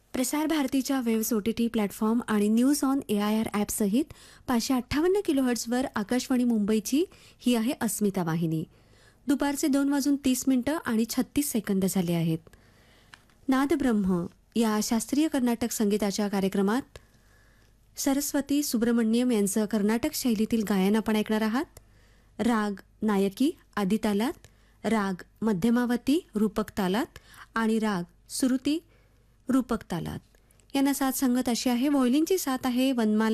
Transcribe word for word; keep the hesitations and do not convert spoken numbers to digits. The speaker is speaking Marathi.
प्रसार भारतीच्या waves O T T platform आणि news on A I R ॲपसहित पाचशे अठ्ठावन्न किलोहर्ट्झवर आकाशवाणी मुंबईची ही आहे अस्मिता वाहिनी. दुपारचे दोन वाजून तीस मिनिटं आणि छत्तीस सेकंद झाले आहेत. नादब्रह्म या शास्त्रीय कर्नाटक संगीताच्या कार्यक्रमात सरस्वती सुब्रमण्यम यांचं कर्नाटक शैलीतील गायन आपण ऐकणार आहात. राग नायकी आदी तालात, राग मध्यमावती रूपक तालात आणि राग सुरुती रूपक तालात यांना साथ संगत अशी आहे. व्हायोलिनची साथ आहे वनमाला